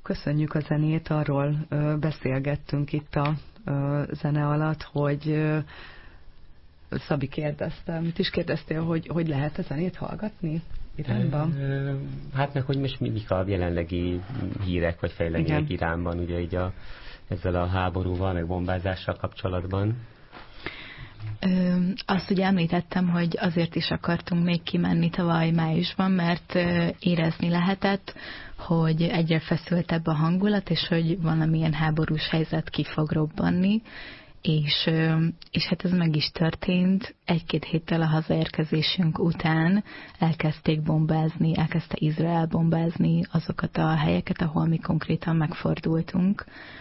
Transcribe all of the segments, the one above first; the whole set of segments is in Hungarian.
Köszönjük a zenét, arról beszélgettünk itt a zene alatt, hogy Szabi kérdezte, mit is kérdeztél, hogy lehet a zenét hallgatni Iránban? Hát meg, hogy most mik a jelenlegi hírek vagy fejlemények Iránban, ugye így ezzel a háborúval, meg bombázással kapcsolatban. Azt ugye említettem, hogy azért is akartunk még kimenni tavaly májusban, mert érezni lehetett, hogy egyre feszültebb a hangulat, és hogy valamilyen háborús helyzet ki fog robbanni, és hát ez meg is történt. Egy-két héttel a hazaérkezésünk után elkezdte Izrael bombázni azokat a helyeket, ahol mi konkrétan megfordultunk,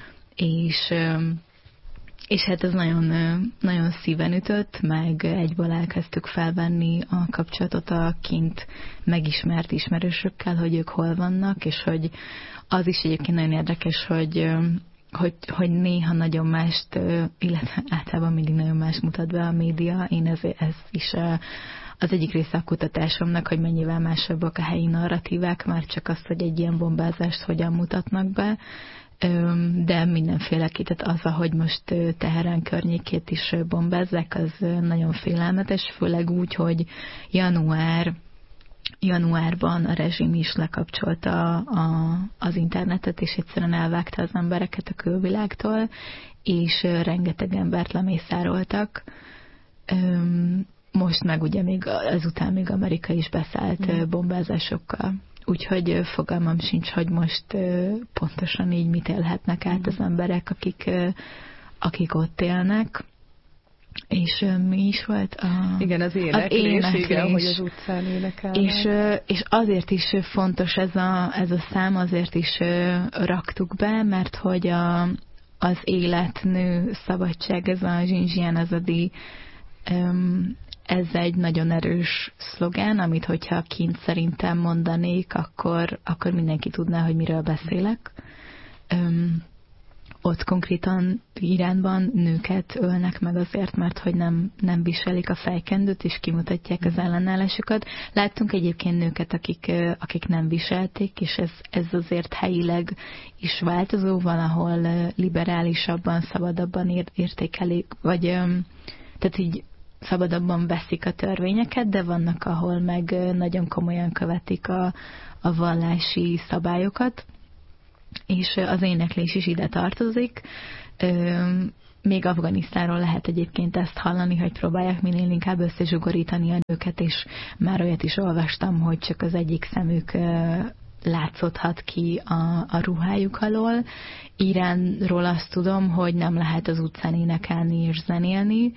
és hát ez nagyon, nagyon szíven ütött, meg egyből elkezdtük felvenni a kapcsolatot a kint megismert ismerősökkel, hogy ők hol vannak, és hogy az is egyébként nagyon érdekes, hogy néha nagyon mást, illetve általában mindig nagyon más mutat be a média. Én ez is az egyik része a kutatásomnak, hogy mennyivel másabbak a helyi narratívák, már csak azt, hogy egy ilyen bombázást hogyan mutatnak be, de mindenféleképp, tehát az, ahogy most Teherán környékét is bombázzák, az nagyon félelmetes, főleg úgy, hogy januárban a rezsim is lekapcsolta az internetet, és egyszerűen elvágta az embereket a külvilágtól, és rengeteg embert lemészároltak. Most meg ugye ezután még Amerika is beszállt bombázásokkal. Úgyhogy fogalmam sincs, hogy most pontosan így mit élhetnek át az emberek, akik ott élnek. És mi is volt Igen, az éneklés, igen, hogy az utcán énekelnek. És azért is fontos ez a szám, azért is raktuk be, mert hogy az életnő szabadság, ez a Zsinzsián Azadi, ez egy nagyon erős szlogán, amit hogyha kint szerintem mondanék, akkor mindenki tudná, hogy miről beszélek. Ott konkrétan Iránban nőket ölnek meg azért, mert hogy nem viselik a fejkendőt, és kimutatják az ellenállásukat. Láttunk egyébként nőket, akik nem viselték, és ez azért helyileg is változó, valahol liberálisabban, szabadabban értékelik, vagy tehát így szabadabban veszik a törvényeket, de vannak, ahol meg nagyon komolyan követik a vallási szabályokat, és az éneklés is ide tartozik. Még Afganisztánról lehet egyébként ezt hallani, hogy próbálják minél inkább összezsugorítani a nőket, és már olyat is olvastam, hogy csak az egyik szemük látszódhat ki a ruhájuk alól. Iránról azt tudom, hogy nem lehet az utcán énekelni és zenélni.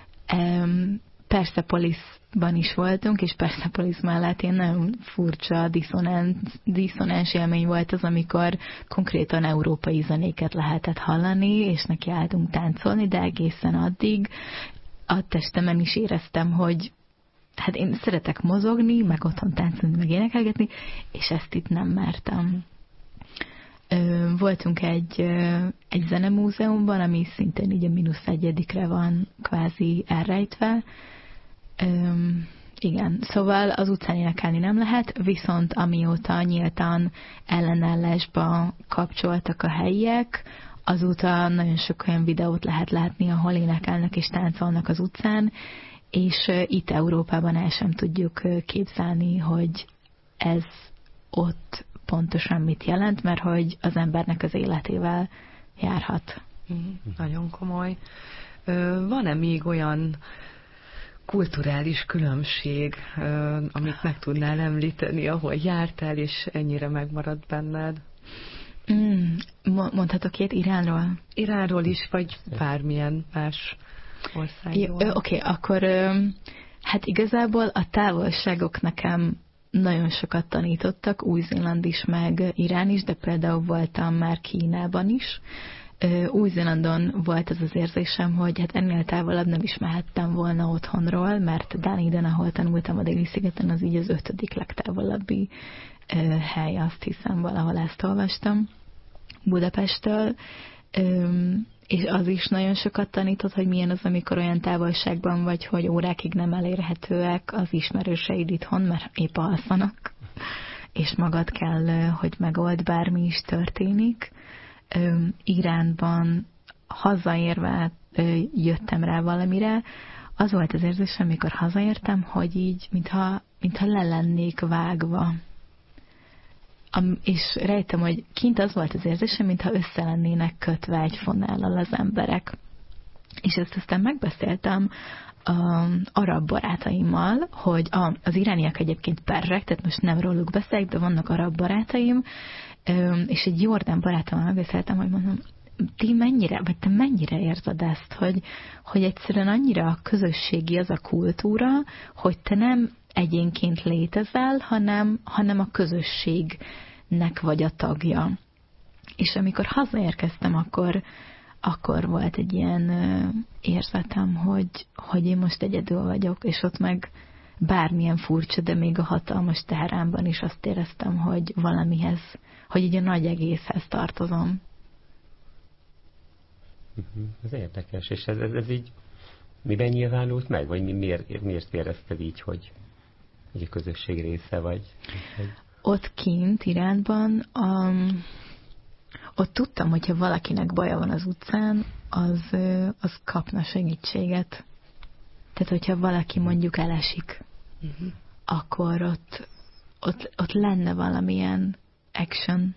Persepolisban is voltunk, és Persepolis mellett én nagyon furcsa, diszonáns élmény volt az, amikor konkrétan európai zenéket lehetett hallani, és neki álltunk táncolni, de egészen addig a testemen is éreztem, hogy hát én szeretek mozogni, meg otthon táncolni, meg énekelgetni, és ezt itt nem mertem. Voltunk egy zenemúzeumban, ami szintén így a -1-re van kvázi elrejtve. Igen, szóval az utcán énekelni nem lehet, viszont amióta nyíltan ellenállásba kapcsoltak a helyiek, azóta nagyon sok olyan videót lehet látni, ahol énekelnek és táncolnak az utcán, és itt Európában el sem tudjuk képzelni, hogy ez ott pontosan mit jelent, mert hogy az embernek az életével járhat. Nagyon komoly. Van-e még olyan kulturális különbség, amit meg tudnál említeni, ahol jártál, és ennyire megmaradt benned? Mondhatok két Iránról? Iránról is, vagy bármilyen más országról. Oké, akkor hát igazából a távolságok nekem nagyon sokat tanítottak, Új-Zéland is, meg Irán is, de például voltam már Kínában is. Új-Zélandon volt az érzésem, hogy hát ennél távolabb nem is mehettem volna otthonról, mert Dunedin, ahol tanultam a Déli-szigeten, az így az 5. legtávolabbi hely, azt hiszem, valahol ezt olvastam Budapesttől, és az is nagyon sokat tanított, hogy milyen az, amikor olyan távolságban vagy, hogy órákig nem elérhetőek az ismerőseid itthon, mert épp alszanak. és magad kell, hogy megold, bármi is történik. Iránban hazaérve jöttem rá valamire, az volt az érzésem, amikor hazaértem, hogy így, mintha le lennék vágva. És rejtem, hogy kint az volt az érzésem, mintha össze lennének kötve egy fonállal az emberek. És ezt aztán megbeszéltem arab barátaimmal, hogy az irániak egyébként perzsek, tehát most nem róluk beszélek, de vannak arab barátaim, és egy jordán barátommal megbeszéltem, hogy mondom, te mennyire érzed ezt, hogy egyszerűen annyira közösségi az a kultúra, hogy te nem egyénként létezel, hanem a közösségnek vagy a tagja. És amikor hazaérkeztem, akkor volt egy ilyen érzetem, hogy én most egyedül vagyok, és ott meg bármilyen furcsa, de még a hatalmas Teheránban is azt éreztem, hogy valamihez, hogy így a nagy egészhez tartozom. Ez érdekes, és ez így miben nyilvánult meg? Vagy miért érezted így, hogy a közösség része vagy? Ott kint, Iránban, ott tudtam, hogyha valakinek baja van az utcán, az kapna segítséget. Tehát, hogyha valaki mondjuk elesik, akkor ott lenne valamilyen action.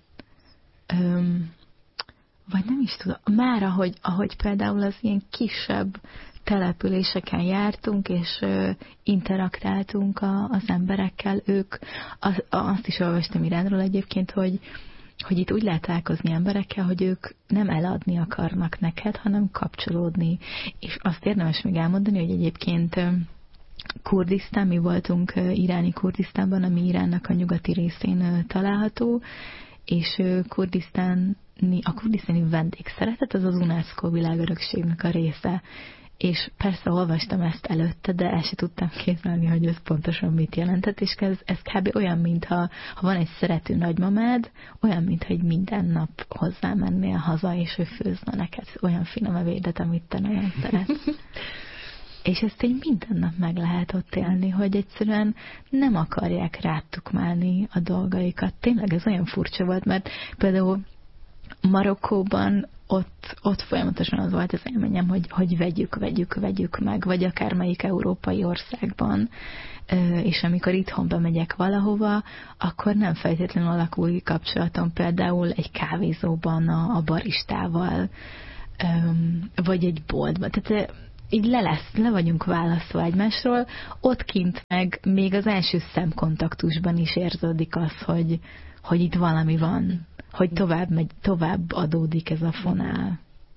Vagy nem is tudom. Már ahogy például az ilyen kisebb településeken jártunk, és interaktáltunk az emberekkel, azt is olvastam Iránról egyébként, hogy itt úgy lehet találkozni emberekkel, hogy ők nem eladni akarnak neked, hanem kapcsolódni. És azt érdemes még elmondani, hogy egyébként Kurdisztán, mi voltunk iráni Kurdisztánban, ami Iránnak a nyugati részén található, és a kurdisztáni vendégszeretet, az UNESCO világörökségnek a része. És persze olvastam ezt előtte, de el se tudtam képzelni, hogy ez pontosan mit jelentett, és ez kb. Olyan, mintha van egy szerető nagymamád, olyan, mintha egy minden nap hozzá mennél haza, és ő főzne neked olyan finom evédet, amit te nagyon szeretsz. És ezt így minden nap meg lehet ott élni, hogy egyszerűen nem akarják rátukmálni a dolgaikat. Tényleg ez olyan furcsa volt, mert például Marokkóban ott folyamatosan az volt az élményem, hogy vegyük meg, vagy akármelyik európai országban, és amikor itthon bemegyek valahova, akkor nem feltétlenül alakul ki kapcsolatom például egy kávézóban a baristával, vagy egy boltban. Tehát így le vagyunk választva egymásról, ott kint meg még az első szemkontaktusban is érződik az, hogy itt valami van, hogy tovább adódik ez a fonál.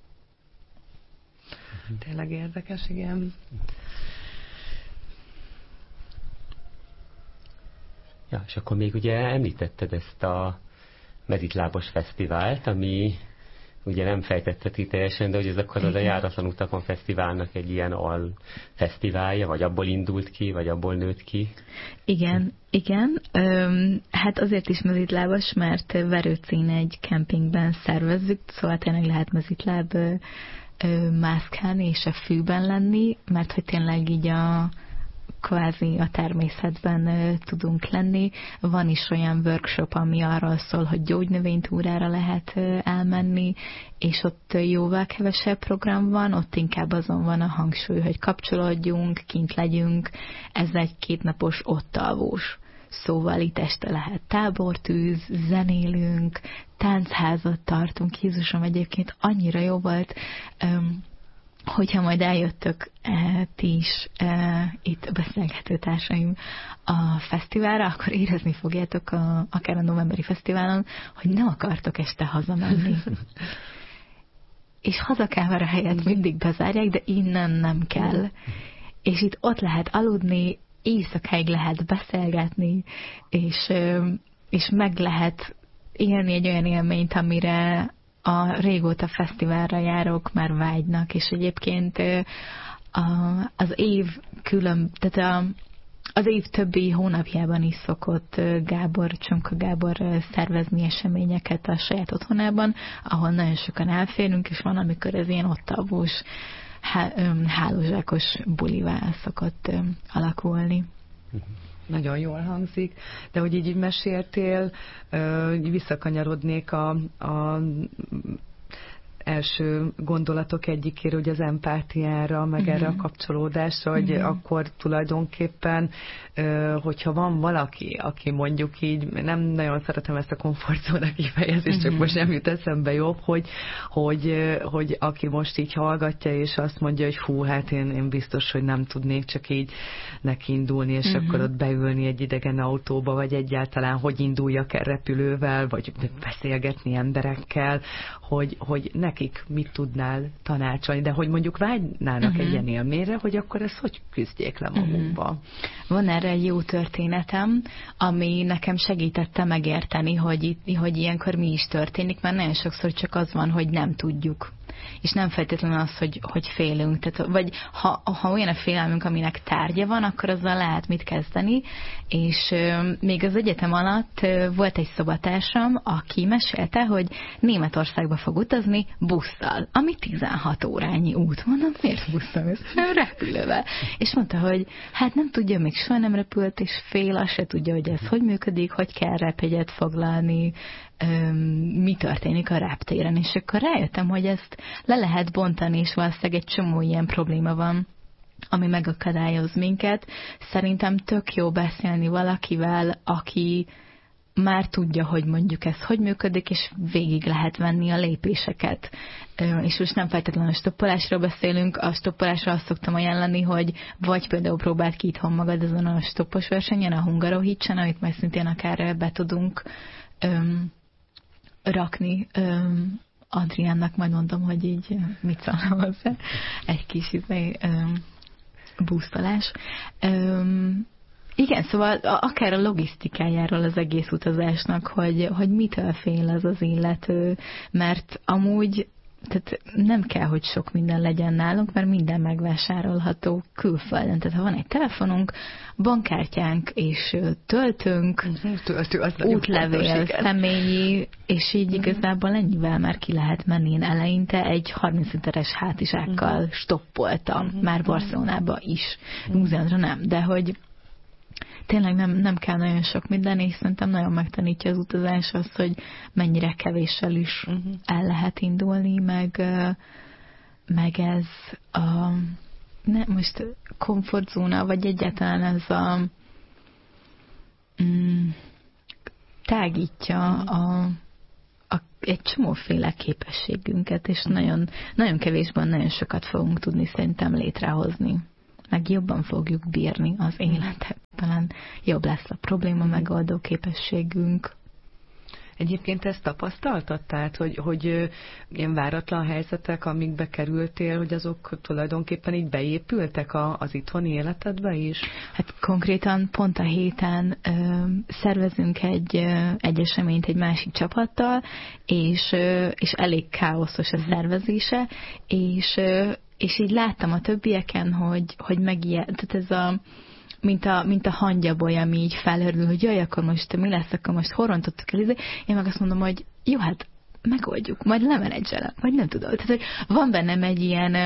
Tényleg érdekes, igen. Ja, és akkor még ugye említetted ezt a Mezitlábos fesztivált, ami ugye nem fejtetted ki teljesen, de hogy ez akkor az a Járatlan utakon fesztiválnak egy ilyen alfesztiválja, vagy abból indult ki, vagy abból nőtt ki? Igen. Hát azért is mezitlábos, mert Verőcén egy kempingben szervezzük, szóval tényleg lehet mezitláb mászkálni és a fűben lenni, mert hogy tényleg így kvázi a természetben tudunk lenni. Van is olyan workshop, ami arról szól, hogy gyógynövénytúrára lehet elmenni, és ott jóval kevesebb program van, ott inkább azon van a hangsúly, hogy kapcsolódjunk, kint legyünk. Ez egy 2 napos ott alvós. Szóval itt este lehet tábortűz, zenélünk, táncházat tartunk. Jézusom, egyébként annyira jó volt, hogyha majd eljöttök ti is itt beszélgető társaim a fesztiválra, akkor érezni fogjátok akár a novemberi fesztiválon, hogy nem akartok este hazamenni. És hazakámara helyett mindig bezárják, de innen nem kell. És itt ott lehet aludni, éjszakáig lehet beszélgetni, és meg lehet élni egy olyan élményt, amire a régóta fesztiválra járok, már vágynak, és egyébként az év tehát az év többi hónapjában is szokott Csonka Gábor szervezni eseményeket a saját otthonában, ahol nagyon sokan elférünk, és van, amikor ez ilyen ottavós, hálózsákos bulivá szokott alakulni. Nagyon jól hangzik, de hogy így meséltél, visszakanyarodnék a első gondolatok egyikére, hogy az empátiára, meg erre a kapcsolódásra, hogy akkor tulajdonképpen, hogyha van valaki, aki mondjuk így, nem nagyon szeretem ezt a komfortzóna kifejezést, csak most nem jut eszembe jobb, hogy aki most így hallgatja, és azt mondja, hogy hú, hát én biztos, hogy nem tudnék csak így nekiindulni, és akkor ott beülni egy idegen autóba, vagy egyáltalán, hogy induljak el repülővel, vagy beszélgetni emberekkel, hogy nekik mit tudnál tanácsolni, de hogy mondjuk vágynának egy ilyen élményre, hogy akkor ezt hogy küzdjék le magukba. Van erre egy jó történetem, ami nekem segítette megérteni, hogy ilyenkor mi is történik, mert nagyon sokszor csak az van, hogy nem tudjuk. És nem feltétlenül az, hogy félünk. Tehát, vagy ha olyan a félelmünk, aminek tárgya van, akkor azzal lehet mit kezdeni. És még az egyetem alatt volt egy szobatársam, aki mesélte, hogy Németországba fog utazni busszal, ami 16 órányi út. Mondom, miért busszal? Repülővel. És mondta, hogy hát nem tudja, még soha nem repült, és fél, azt se tudja, hogy ez hogy működik, hogy kell repjegyet foglalni, mi történik a reptéren, és akkor rájöttem, hogy ezt le lehet bontani, és valószínűleg egy csomó ilyen probléma van, ami megakadályoz minket. Szerintem tök jó beszélni valakivel, aki már tudja, hogy mondjuk ez hogy működik, és végig lehet venni a lépéseket. És most nem feltétlenül a stoppolásról beszélünk, a stoppolásra azt szoktam ajánlani, hogy vagy például próbáld ki itthon magad ezen a stoppos versenyen, a Hungarohídsen, amit majd szintén akár be tudunk rakni. Adriánnak majd mondom, hogy így mit szólna hozzá. Egy kis búsztolás. Igen, szóval akár a logisztikájáról az egész utazásnak, hogy mitől fél az illető, mert amúgy tehát nem kell, hogy sok minden legyen nálunk, mert minden megvásárolható külföldön. Tehát ha van egy telefonunk, bankkártyánk és töltőnk, útlevél, személyi, és így igazából ennyivel már ki lehet menni. Én eleinte egy 30 literes hátizsákkal stoppoltam, már Barcelonába is, múzeumra nem, de hogy tényleg nem kell nagyon sok minden, és szerintem nagyon megtanítja az utazás azt, hogy mennyire kevéssel is el lehet indulni, meg ez a most komfortzóna, vagy egyáltalán ez a tágítja egy csomóféle képességünket, és nagyon, nagyon kevésben nagyon sokat fogunk tudni szerintem létrehozni. Meg jobban fogjuk bírni az életet. Talán jobb lesz a probléma megoldó képességünk. Egyébként ezt tapasztaltad? Tehát, hogy ilyen váratlan helyzetek, amikbe kerültél, hogy azok tulajdonképpen így beépültek az itthoni életedbe is? Hát konkrétan pont a héten szervezünk egy eseményt egy másik csapattal, és elég káoszos a szervezése, és így láttam a többieken, hogy tehát ez mint a hangyaboly, ami így felhördül, hogy jaj, akkor most mi lesz, akkor most horontottuk el. Én meg azt mondom, hogy jó, hát megoldjuk, majd lemenedzselem, vagy nem tudom. Tehát, hogy van bennem egy ilyen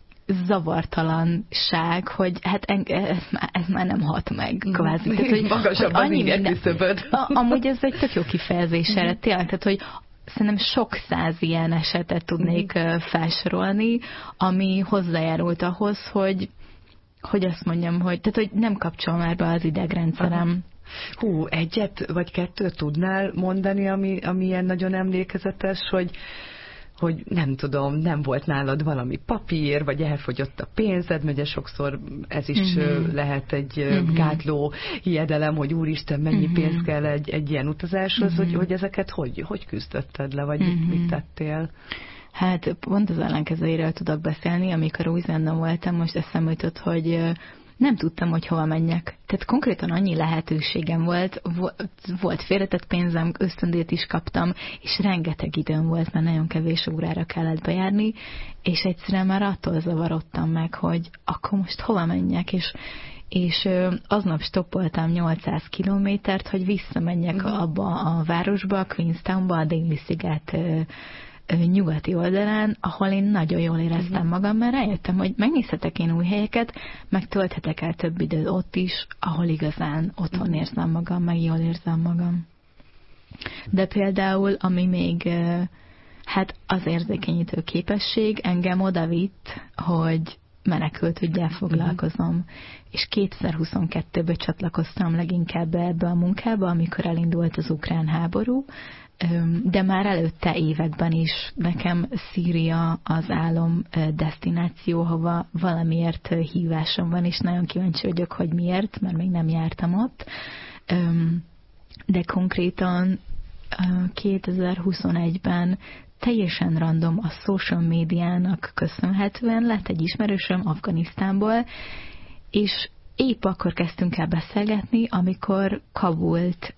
zavartalanság, hogy hát ez már nem hat meg, kvázi. Tehát, hogy magasabb az inger küszöböd. Amúgy ez egy tök jó kifejezés erre, tényleg, tehát, hogy szerintem sok száz ilyen esetet tudnék felsorolni, ami hozzájárult ahhoz, hogy azt mondjam, hogy nem kapcsol már be az idegrendszerem. Hú, egyet vagy kettőt tudnál mondani, ami ilyen nagyon emlékezetes, hogy nem tudom, nem volt nálad valami papír, vagy elfogyott a pénzed, mert ugye sokszor ez is lehet egy gátló hiedelem, hogy úristen, mennyi pénz kell egy ilyen utazáshoz, hogy ezeket hogy küzdötted le, vagy mit tettél? Hát pont az ellenkezőjéről tudok beszélni, amikor Új-Zélandon voltam, most eszembe jutott, hogy nem tudtam, hogy hova menjek. Tehát konkrétan annyi lehetőségem volt félretett pénzem, ösztöndíjat is kaptam, és rengeteg időm volt, mert nagyon kevés órára kellett bejárni, és egyszerűen már attól zavarodtam meg, hogy akkor most hova menjek, és aznap stoppoltam 800 kilométert, hogy visszamenjek abba a városba, a Queenstownba, a Déli-sziget nyugati oldalán, ahol én nagyon jól éreztem magam, mert rájöttem, hogy megnézhetek én új helyeket, meg tölthetek el több időt ott is, ahol igazán otthon érzem magam, meg jól érzem magam. De például, ami még hát az érzékenyítő képesség engem oda vitt, hogy menekültüggyel foglalkozom. És 2022-ben csatlakoztam leginkább ebbe a munkába, amikor elindult az ukrán háború, de már előtte években is nekem Szíria az álom desztináció, hova valamiért hívásom van, és nagyon kíváncsi vagyok, hogy miért, mert még nem jártam ott. De konkrétan 2021-ben teljesen random a social médiának köszönhetően lett egy ismerősöm Afganisztánból, és épp akkor kezdtünk el beszélgetni, amikor Kabult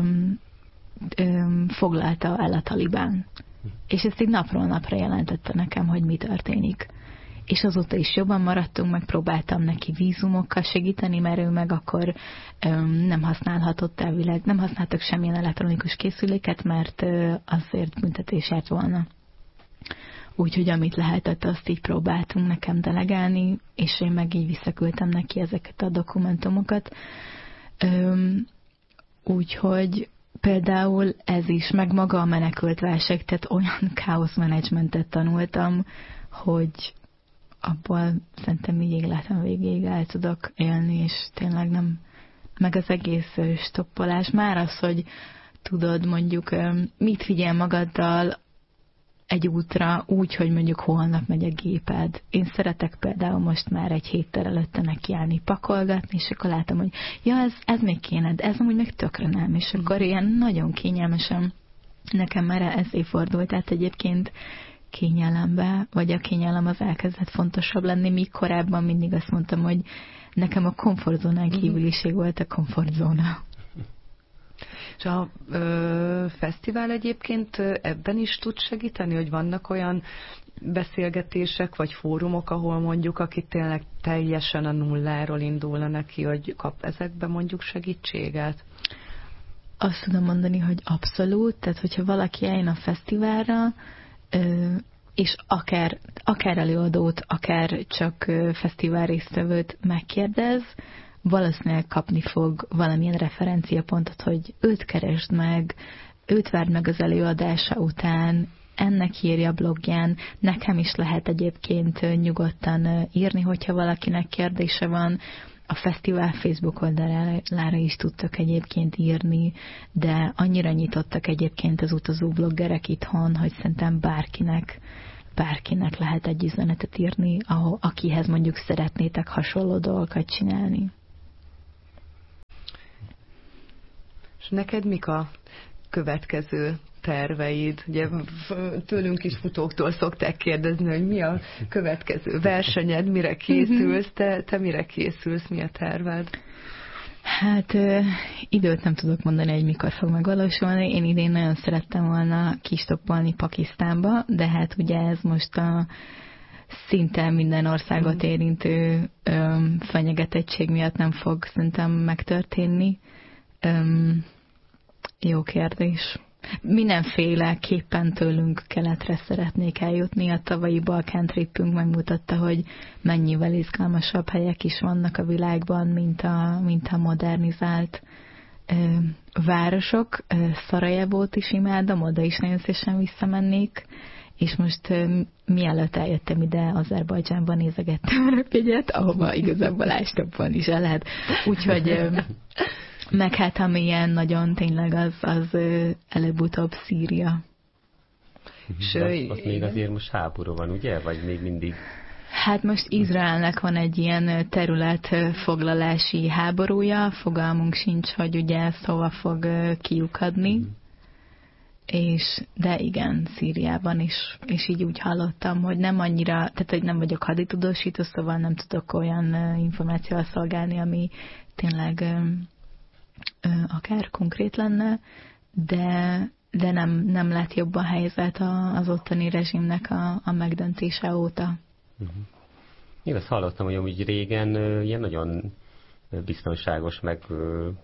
foglalta el a Talibán. És ezt így napról napra jelentette nekem, hogy mi történik. És azóta is jobban maradtunk, meg próbáltam neki vízumokkal segíteni, mert ő meg akkor nem használhatott elvileg, nem használtak semmilyen elektronikus készüléket, mert azért büntetés járt volna. Úgyhogy amit lehetett, azt így próbáltunk nekem delegálni, és én meg így visszaküldtem neki ezeket a dokumentumokat. Úgyhogy például ez is, meg maga a menekült válság, tehát olyan káoszmenedzsmentet tanultam, hogy abból szerintem így életem végéig el tudok élni, és tényleg nem, meg az egész stoppolás. Már az, hogy tudod mondjuk, mit figyel magaddal egy útra úgy, hogy mondjuk holnap megy a géped. Én szeretek például most már egy héttel előtte nekiállni, pakolgatni, és akkor látom, hogy ja, ez még kéne, de ez amúgy meg tökre nem, és akkor ilyen nagyon kényelmesen nekem már ez fordult, tehát egyébként kényelembe, vagy a kényelem az elkezdett fontosabb lenni, míg korábban mindig azt mondtam, hogy nekem a komfortzónán kívüliség volt a komfortzóna. És a fesztivál egyébként ebben is tud segíteni, hogy vannak olyan beszélgetések, vagy fórumok, ahol mondjuk, aki tényleg teljesen a nulláról indulna neki, hogy kap ezekben mondjuk segítséget? Azt tudom mondani, hogy abszolút, tehát hogyha valaki eljön a fesztiválra, és akár előadót, akár csak fesztivál résztvevőt megkérdez, valószínűleg kapni fog valamilyen referenciapontot, hogy őt keresd meg, őt várd meg az előadása után, ennek írja a blogján, nekem is lehet egyébként nyugodtan írni, hogyha valakinek kérdése van, a fesztivál Facebook oldalára is tudtak egyébként írni, de annyira nyitottak egyébként az utazó bloggerek itthon, hogy szerintem bárkinek lehet egy üzenetet írni, akihez mondjuk szeretnétek hasonló dolgokat csinálni. És neked mik a következő terveid? Ugye tőlünk is futóktól szokták kérdezni, hogy mi a következő versenyed, mire készülsz, te mire készülsz, mi a terved? Hát időt nem tudok mondani, hogy mikor fog megvalósulni. Én idén nagyon szerettem volna kistoppolni Pakisztánba, de hát ugye ez most a szinte minden országot érintő fenyegetettség miatt nem fog szerintem megtörténni. Jó kérdés. Mindenféleképpen tőlünk keletre szeretnék eljutni. A tavalyi Balkán trippünk megmutatta, hogy mennyivel izgalmasabb helyek is vannak a világban, mint a modernizált városok. Szarajevót is imádom, oda is nagyon szívesen visszamennék, és most mielőtt eljöttem ide, Azerbajdzsánban nézegettem a repjegyet, ahova igazából ástoppon is el lehet. Úgyhogy meg hát amilyen nagyon tényleg az előbb-utóbb Szíria. És ott még azért most háború van, ugye? Vagy még mindig? Hát most Izraelnek van egy ilyen területfoglalási háborúja, fogalmunk sincs, hogy ugye szóval fog kiukadni. De igen, Szíriában is, és így úgy hallottam, hogy nem annyira, tehát hogy nem vagyok haditudósító, szóval nem tudok olyan információval szolgálni, ami tényleg akár konkrét lenne, de nem lett jobb a helyzet az ottani rezsimnek a megdöntése óta. Én azt hallottam, hogy amúgy régen ilyen nagyon biztonságos, meg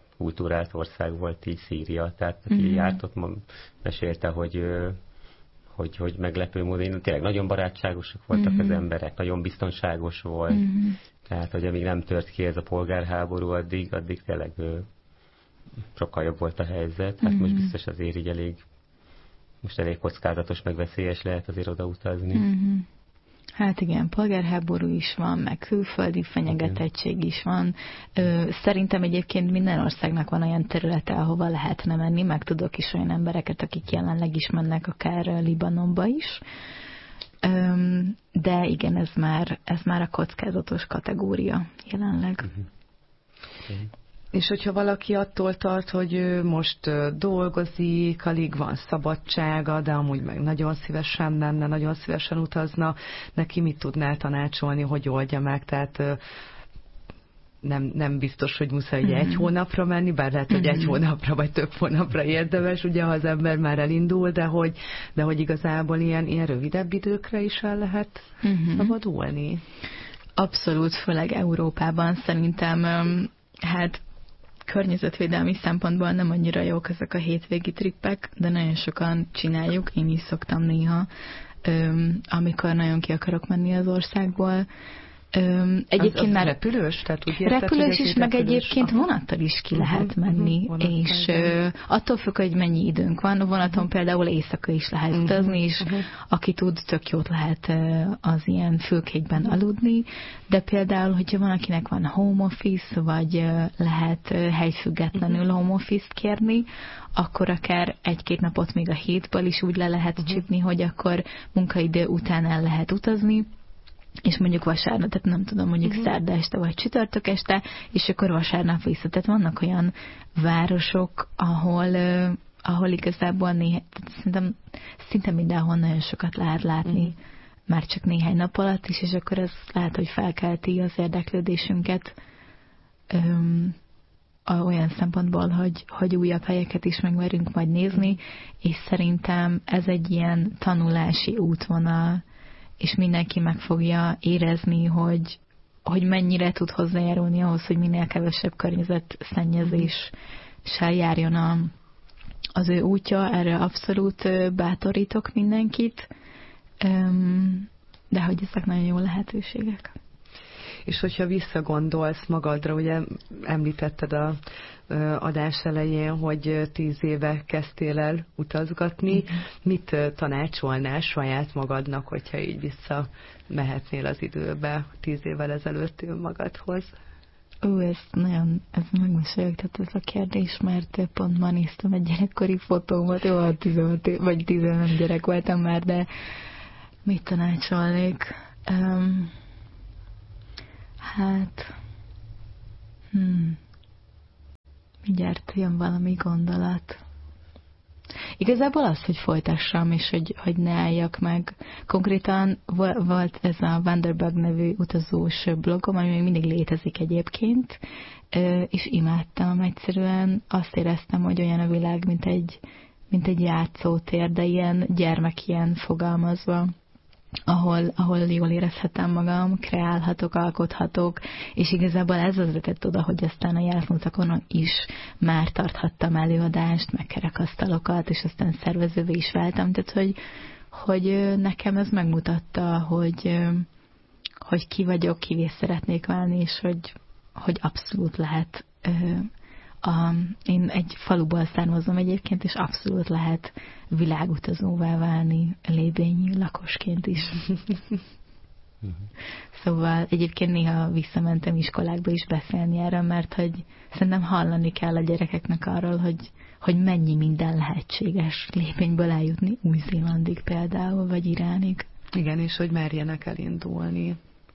kultúrált ország volt így Szíria, tehát aki járt ott, mesélte, hogy hogy meglepő módon. Tényleg nagyon barátságosak voltak az emberek, nagyon biztonságos volt. Tehát, hogy amíg nem tört ki ez a polgárháború, addig tényleg sokkal jobb volt a helyzet. Hát most biztos azért így elég kockázatos, meg veszélyes lehet azért odautazni. Hát igen, polgárháború is van, meg külföldi fenyegetettség is van. Szerintem egyébként minden országnak van olyan területe, ahova lehetne menni, meg tudok is olyan embereket, akik jelenleg is mennek akár Libanonba is. De igen, ez már a kockázatos kategória jelenleg. És hogyha valaki attól tart, hogy ő most dolgozik, alig van szabadsága, de amúgy meg nagyon szívesen menne, nagyon szívesen utazna, neki mit tudnál tanácsolni, hogy oldja meg? Tehát nem biztos, hogy muszáj ugye egy hónapra menni, bár lehet, hogy egy hónapra vagy több hónapra érdemes, ugye, ha az ember már elindul, de hogy igazából ilyen rövidebb időkre is el lehet szabadulni. Abszolút, főleg Európában szerintem hát környezetvédelmi szempontból nem annyira jók ezek a hétvégi trippek, de nagyon sokan csináljuk, én is szoktam néha, amikor nagyon ki akarok menni az országból. Egyébként az már repülős? Tehát úgy érted, repülős is, meg egyébként vonattal is ki lehet menni, és attól függ, hogy mennyi időnk van. A vonaton például éjszaka is lehet utazni, és aki tud, tök jót lehet az ilyen fülkékben aludni, de például, hogyha van, akinek van home office, vagy lehet helyfüggetlenül home office-t kérni, akkor akár egy-két napot még a hétből is úgy le lehet csípni, hogy akkor munkaidő után el lehet utazni, és mondjuk vasárnap, tehát nem tudom, mondjuk szerda este vagy csütörtök este, és akkor vasárnap vissza. Tehát vannak olyan városok, ahol igazából szerintem szinte mindenhol nagyon sokat lehet látni, már csak néhány nap alatt is, és akkor ez lehet, hogy felkelti az érdeklődésünket olyan szempontból, hogy újabb helyeket is megmerünk majd nézni, és szerintem ez egy ilyen tanulási útvonal, és mindenki meg fogja érezni, hogy mennyire tud hozzájárulni ahhoz, hogy minél kevesebb környezetszennyezéssel járjon az ő útja. Erre abszolút bátorítok mindenkit, de hogy ezek nagyon jó lehetőségek. És hogyha visszagondolsz magadra, ugye említetted a adás elején, hogy 10 éve kezdtél el utazgatni, mit tanácsolnál saját magadnak, hogyha így visszamehetnél az időbe 10 évvel ezelőtt magadhoz? Ez megmosolyogtat ez a kérdés, mert pont ma néztem egy gyerekkori fotómat, jó, 16 vagy 10 nem gyerek voltam már, de mit tanácsolnék? Mindjárt jön valami gondolat. Igazából az, hogy folytassam, és hogy ne álljak meg. Konkrétan volt ez a Wanderbug nevű utazós blogom, ami még mindig létezik egyébként, és imádtam. Egyszerűen azt éreztem, hogy olyan a világ, mint egy játszótér, de ilyen gyermekien fogalmazva. Ahol jól érezhetem magam, kreálhatok, alkothatok, és igazából ez vezetett oda, hogy aztán a játszótakon is már tarthattam előadást, meg kerekasztalokat, és aztán szervezővé is váltam, tehát hogy nekem ez megmutatta, hogy ki vagyok, kivé szeretnék válni, és hogy abszolút lehet. Én egy faluból származom egyébként, és abszolút lehet világutazóvá válni lébényi lakosként is. Szóval egyébként néha visszamentem iskolákba is beszélni erről, mert hogy szerintem hallani kell a gyerekeknek arról, hogy mennyi minden lehetséges lébényből eljutni Új-Zélandig például, vagy Iránig. Igen, és hogy merjenek elindulni.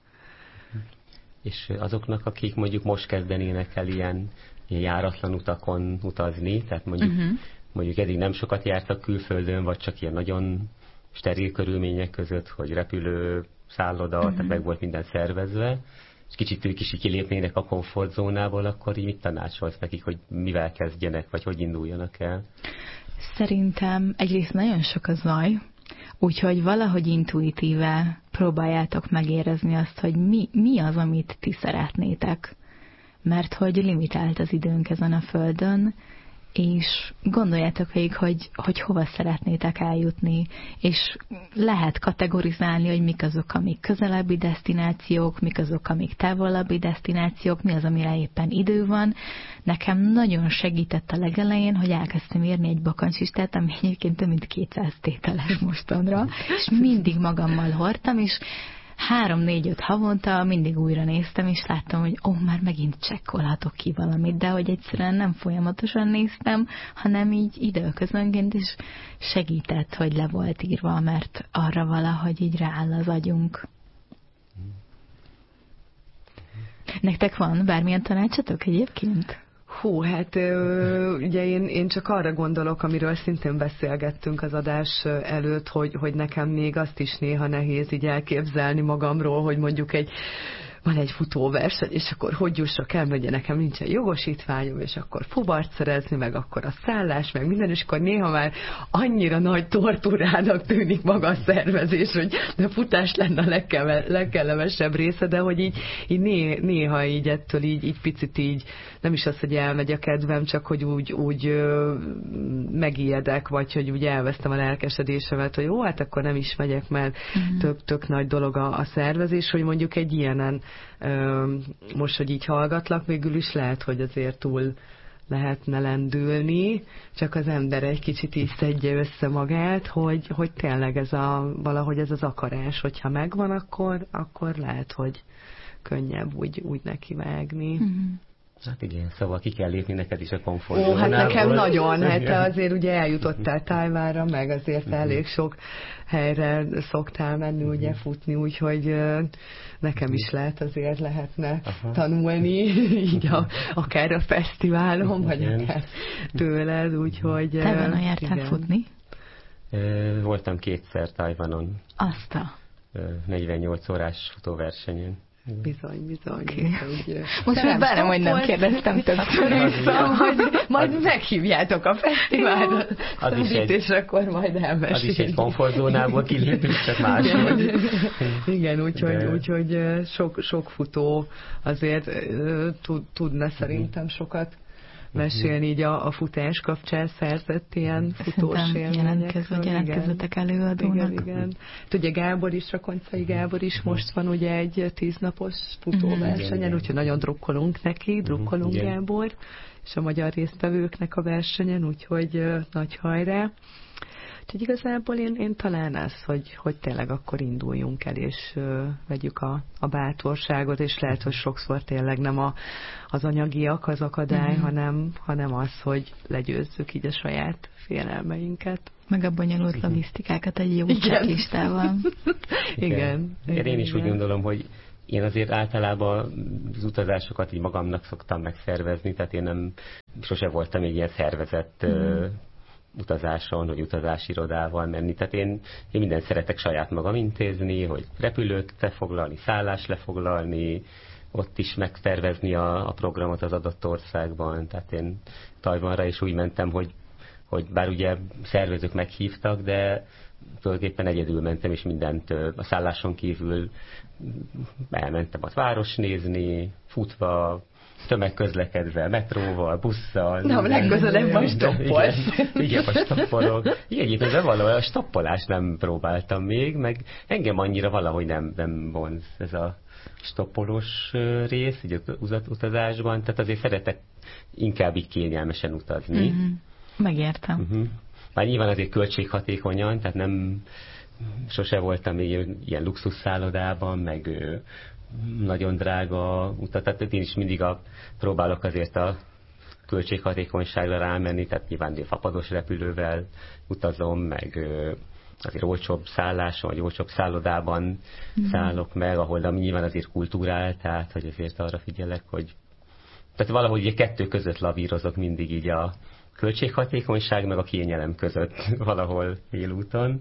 És azoknak, akik mondjuk most kezdenének el ilyen járatlan utakon utazni, tehát mondjuk eddig nem sokat jártak külföldön, vagy csak ilyen nagyon steril körülmények között, hogy repülő, szálloda, tehát meg volt minden szervezve, és kicsit ők is kilépnének a komfortzónából, akkor így mit tanácsolsz nekik, hogy mivel kezdjenek, vagy hogy induljanak el? Szerintem egyrészt nagyon sok a zaj, úgyhogy valahogy intuitíve próbáljátok megérezni azt, hogy mi az, amit ti szeretnétek. Mert hogy limitált az időnk ezen a földön, és gondoljátok végig, hogy hova szeretnétek eljutni, és lehet kategorizálni, hogy mik azok, amik közelebbi desztinációk, mik azok, amik távolabbi desztinációk, mi az, amire éppen idő van. Nekem nagyon segített a legelején, hogy elkezdtem írni egy bakancslistát, ami egyébként több mint 200 tételes mostanra, és mindig magammal hordtam, és 3-4-5 havonta mindig újra néztem, és láttam, hogy már megint csekkolhatok ki valamit, de hogy egyszerűen nem folyamatosan néztem, hanem így időközönként is segített, hogy le volt írva, mert arra valahogy így rááll az agyunk. Nektek van bármilyen tanácsatok egyébként? Hú, hát ugye én csak arra gondolok, amiről szintén beszélgettünk az adás előtt, hogy nekem még azt is néha nehéz így elképzelni magamról, hogy mondjuk van egy futóverseny, és akkor hogy jussak el, mert ugye nekem nincsen jogosítványom, és akkor fuvart szerezni, meg akkor a szállás, meg minden, és akkor néha már annyira nagy tortúrának tűnik maga a szervezés, hogy a futás lenne a legkellemesebb része, de hogy így néha így ettől így picit így, nem is az, hogy elmegy a kedvem, csak hogy úgy megijedek, vagy hogy úgy elvesztem a lelkesedésemet, hogy jó, hát akkor nem is megyek, mert tök nagy dolog a szervezés, hogy mondjuk egy ilyenen most, hogy így hallgatlak, végül is lehet, hogy azért túl lehetne lendülni, csak az ember egy kicsit így szedje össze magát, hogy tényleg valahogy ez az akarás, hogyha megvan, akkor lehet, hogy könnyebb úgy nekivágni. Hát igen, szóval ki kell lépni neked is a komfortzónából. Hát nekem nagyon, hát te azért ugye eljutottál Tajvánra, meg azért elég sok helyre szoktál menni, ugye futni, úgyhogy nekem is lehetne tanulni, így akár a fesztiválon, vagy akár tőled, úgyhogy... Tajvanon jártál futni? Voltam 2-szer Tajvanon. Azt a... 48 órás futóversenyen. Bizony. Most már bánom, hogy nem kérdeztem többször vissza, hogy majd meghívjátok a fesztiválra, és akkor majd elmeséljük. Az is egy komfortzónából kilépünk, csak máshogy. Igen, úgyhogy sok futó azért tudna szerintem sokat mesélni így a futás kapcsán szerzett ilyen futós élményekről. Jelentkezzetek előadónak. Igen. Ugye Gábor is, Rakoncai Gábor is most van ugye egy 10 napos futóversenyen, úgyhogy nagyon drukkolunk neki, Gábor, és a magyar résztvevőknek a versenyen, úgyhogy nagy hajrá. Úgyhogy igazából én talán az, hogy tényleg akkor induljunk el, és vegyük a bátorságot, és lehet, hogy sokszor tényleg nem az anyagiak az akadály, hanem az, hogy legyőzzük így a saját félelmeinket. Meg a bonyolult logisztikákat egy jó listával. Igen. Én is úgy gondolom, hogy én azért általában az utazásokat így magamnak szoktam megszervezni, tehát én sose voltam egy ilyen szervezett utazáson, vagy utazásirodával menni. Tehát én mindent szeretek saját magam intézni, hogy repülőt lefoglalni, szállást lefoglalni, ott is megtervezni a programot az adott országban. Tehát én Tajvanra is úgy mentem, hogy bár ugye szervezők meghívtak, de tulajdonképpen egyedül mentem, és mindent a szálláson kívül elmentem a város nézni, futva, tömegközlekedve, metróval, busszal. Na, legközelebb majd stoppolsz. Igen, most stoppolok. Egyébként valahol a stoppolást nem próbáltam még, meg engem annyira valahogy nem vonz ez a stoppolós rész, így utazásban, tehát azért szeretek inkább így kényelmesen utazni. Megértem. Már nyilván azért költséghatékonyan, tehát nem sose voltam még ilyen luxusszállodában, meg nagyon drága utat, tehát én is mindig próbálok azért a költséghatékonyságra rámenni, tehát nyilván fapados repülővel utazom, meg azért olcsóbb szálláson, vagy olcsóbb szállodában szállok meg, ahol ami nyilván azért kultúrál, tehát hogy azért arra figyelek, hogy tehát valahogy egy kettő között lavírozok mindig így a költséghatékonyság meg a kényelem között valahol élúton.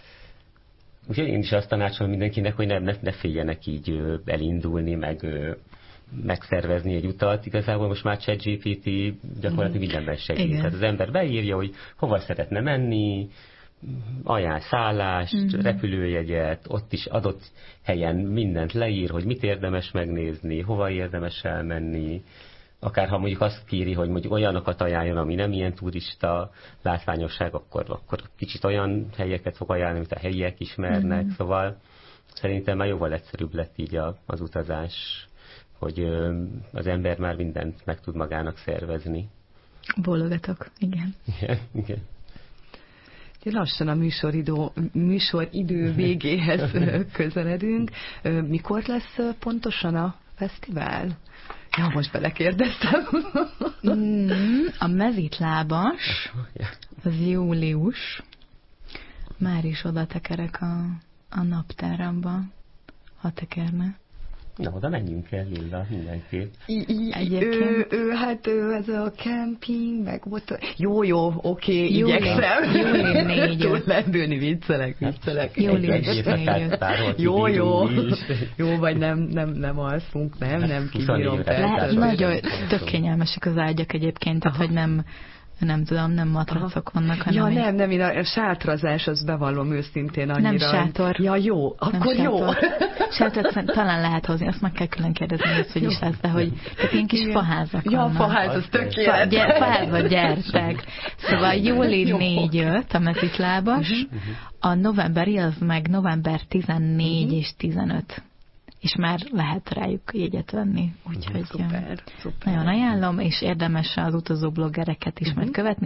Úgyhogy én is azt tanácsolom mindenkinek, hogy ne féljenek így elindulni, meg megszervezni egy utat. Igazából most már ChatGPT gyakorlatilag mindenben segít. Tehát az ember beírja, hogy hova szeretne menni, ajánl szállást, repülőjegyet, ott is adott helyen mindent leír, hogy mit érdemes megnézni, hova érdemes elmenni. akár ha mondjuk azt kéri, hogy mondjuk olyanokat ajánljon, ami nem ilyen turista látványosság, akkor kicsit olyan helyeket fog ajánlani, amit a helyiek ismernek, szóval szerintem már jóval egyszerűbb lett így az utazás, hogy az ember már mindent meg tud magának szervezni. Bólogatok, igen. Igen. Lassan a műsoridő végéhez közeledünk. Mikor lesz pontosan a fesztivál? Ja, most belekérdeztem. A mezitlábas, az július. Már is oda tekerek a naptáramba, ha tekerne. Na, oda menjünk el, Lilla, mindenképp. Egyébként. Ez a kemping, meg ott... Jó, oké, igyekszem. Júli 4. Túl lendülni, viccelek. Július 4. Jó, vagy nem alszunk, nem kibírom. Nagyon tök kényelmesek az ágyak egyébként, tehát hogy nem tudom, nem matracok vannak, hanem... Ja, nem, én a sátrazás, az bevallom őszintén annyira... Nem sátor. Ja, jó, akkor nem jó. Sátort talán lehet hozni, azt meg kell külön kérdezni, hogy is lesz, de hogy tehát ilyen kis faházak vannak. Ja, faház, az tökéletes. Faházba gyertek. Szóval júli 4-5 a mezitlábas, a novemberi az meg november 14 és 15. És már lehet rájuk jegyet venni. Úgyhogy szuper. nagyon ajánlom, és érdemes az utazó bloggereket is majd követni.